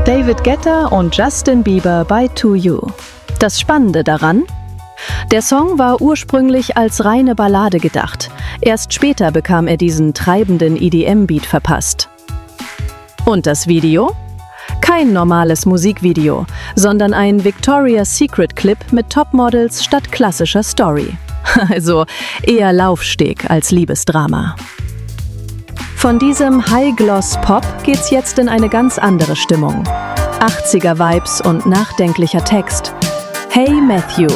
David Guetta und Justin Bieber bei To You. Das Spannende daran? Der Song war ursprünglich als reine Ballade gedacht. Erst später bekam er diesen treibenden EDM-Beat verpasst. Und das Video? Kein normales Musikvideo, sondern ein Victoria's Secret-Clip mit Topmodels statt klassischer Story. Also eher Laufsteg als Liebesdrama. Von diesem High-Gloss-Pop geht's jetzt in eine ganz andere Stimmung. 80er-Vibes und nachdenklicher Text. Hey Matthew,